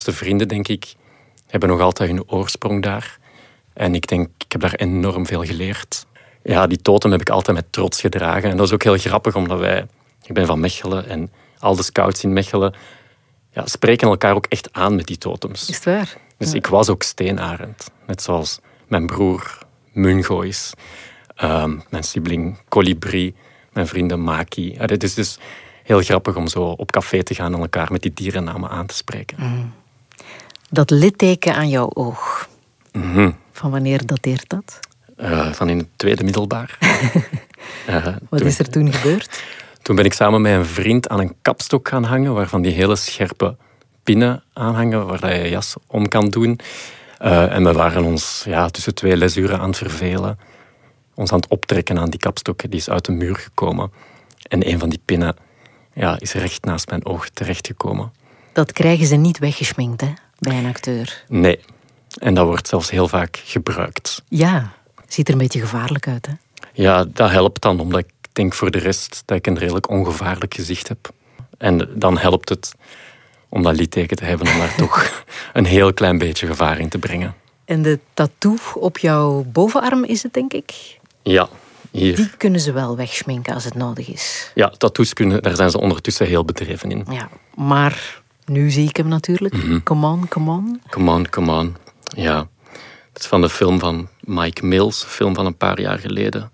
De vrienden, denk ik, hebben nog altijd hun oorsprong daar. En ik denk, ik heb daar enorm veel geleerd. Ja, die totem heb ik altijd met trots gedragen. En dat is ook heel grappig, omdat ik ben van Mechelen en al de scouts in Mechelen spreken elkaar ook echt aan met die totems. Is het waar? Dus ik was ook steenarend. Net zoals mijn broer Mungo is. Mijn sibling Kolibri. Mijn vrienden Maki. Het is dus heel grappig om zo op café te gaan en elkaar met die dierennamen aan te spreken. Dat litteken aan jouw oog. Mm-hmm. Van wanneer dateert dat? Van in het tweede middelbaar. Wat is er toen gebeurd? Toen ben ik samen met een vriend aan een kapstok gaan hangen, waarvan die hele scherpe pinnen aanhangen, waar je jas om kan doen. En we waren ons tussen 2 lesuren aan het vervelen. Ons aan het optrekken aan die kapstok. Die is uit de muur gekomen. En een van die pinnen is recht naast mijn oog terechtgekomen. Dat krijgen ze niet weggesminkt, hè, bij een acteur? Nee. En dat wordt zelfs heel vaak gebruikt. Ja, ziet er een beetje gevaarlijk uit, hè? Ja, dat helpt dan, omdat ik denk voor de rest dat ik een redelijk ongevaarlijk gezicht heb. En dan helpt het om dat litteken te hebben, om daar toch een heel klein beetje gevaar in te brengen. En de tattoo op jouw bovenarm is het, denk ik? Ja, hier. Die kunnen ze wel wegschminken als het nodig is. Ja, tattoos daar zijn ze ondertussen heel bedreven in. Ja, maar nu zie ik hem natuurlijk. Mm-hmm. Come on, come on. Come on, come on. Ja, dat is van de film van Mike Mills, een film van een paar jaar geleden.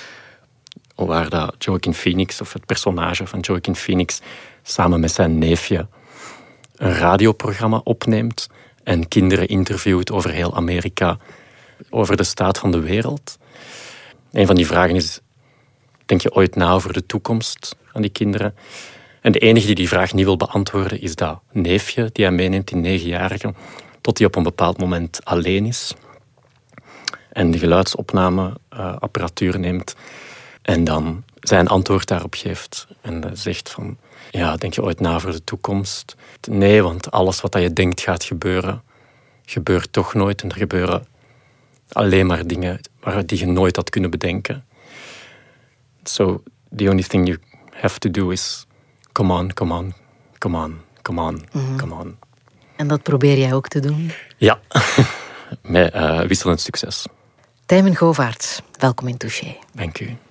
Waar dat Joaquin Phoenix, of het personage van Joaquin Phoenix, samen met zijn neefje een radioprogramma opneemt en kinderen interviewt over heel Amerika, over de staat van de wereld. Een van die vragen is, denk je ooit na over de toekomst van die kinderen? En de enige die vraag niet wil beantwoorden is dat neefje die hij meeneemt, die 9-jarige, tot hij op een bepaald moment alleen is. En de geluidsopnameapparatuur neemt en dan zijn antwoord daarop geeft. En zegt van, denk je ooit na voor de toekomst? Nee, want alles wat je denkt gaat gebeuren, gebeurt toch nooit. En er gebeuren alleen maar dingen die je nooit had kunnen bedenken. So, the only thing you have to do is come on, come on, come on, come on, come on. En dat probeer jij ook te doen? Ja, met wisselend succes. Tijmen Govaerts, welkom in Touché. Dank u.